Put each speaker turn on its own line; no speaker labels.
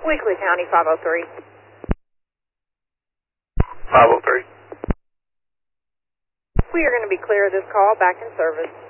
Weakley County 503.
503.
We are going to be clear of this call, back in service.